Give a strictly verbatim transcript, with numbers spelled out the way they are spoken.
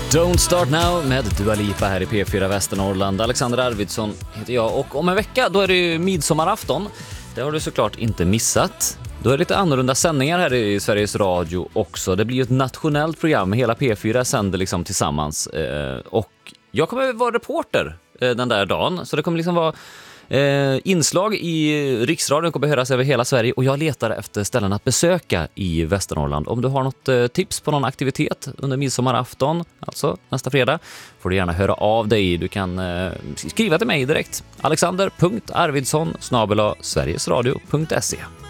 Don't Start Now med Dua Lipa här i P fyra Västernorrland. Alexander Arvidsson heter jag och om en vecka då är det ju midsommarafton. Det har du såklart inte missat. Då är det lite annorlunda sändningar här i Sveriges Radio också. Det blir ju ett nationellt program. Hela P fyra sänder liksom tillsammans. Och jag kommer vara reporter den där dagen. Så det kommer liksom vara Eh, inslag i Riksradion kommer höras över hela Sverige och jag letar efter ställen att besöka i Västernorrland. Om du har något eh, tips på någon aktivitet under midsommarafton, alltså nästa fredag, får du gärna höra av dig. Du kan eh, skriva till mig direkt. alexander punkt arvidsson snabel-a sverigesradio punkt se.